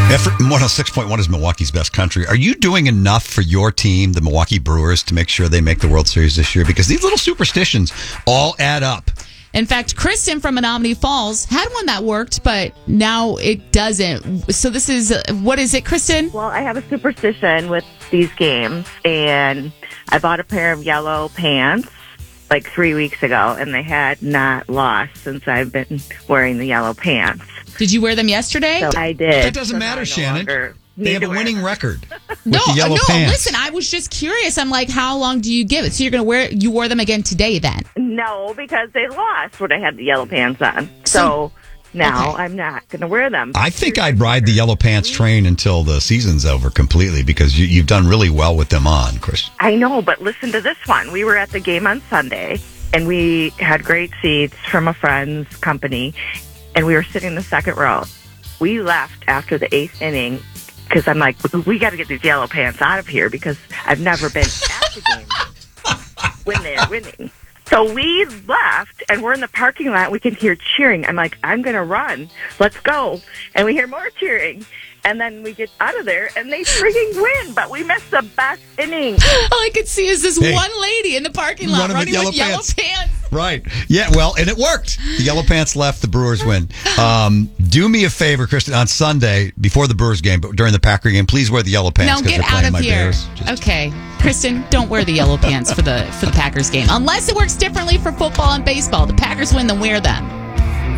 106.1 is Milwaukee's best country. Are you doing enough for your team, the Milwaukee Brewers, to make sure they make the World Series this year? Because these little superstitions all add up. In fact, Kristen from Menominee Falls had one that worked, but now it doesn't. So this is, what is it, Kristen? Well, I have a superstition with these games, and I bought a pair of yellow pants like 3 weeks ago, and they had not lost since I've been wearing the yellow pants. Did you wear them yesterday? So I did. That doesn't matter, Shannon. They have a winning record with the yellow pants. Listen, I was just curious. I'm like, how long do you give it? So you're going to you wore them again today then? No, because they lost when I had the yellow pants on. So now I'm not going to wear them. I think I'd ride the yellow pants train until the season's over completely because you've done really well with them on, Chris. I know, but listen to this one. We were at the game on Sunday, and we had great seats from a friend's company, and we were sitting in the second row. We left after the 8th inning because I'm like, we got to get these yellow pants out of here because I've never been at the game when they're winning. So we left, and we're in the parking lot. We can hear cheering. I'm like, I'm going to run. Let's go. And we hear more cheering. And then we get out of there, and they freaking win. But we missed the best inning. All I could see is this one lady in the parking lot running with yellow pants. Right. Yeah, well, and it worked. The yellow pants left. The Brewers win. Do me a favor, Kristen, on Sunday, before the Brewers game, but during the Packer game, please wear the yellow pants. Now get out of here. Okay. Kristen, don't wear the yellow pants for the Packers game. Unless it works differently for football and baseball. The Packers win, then wear them.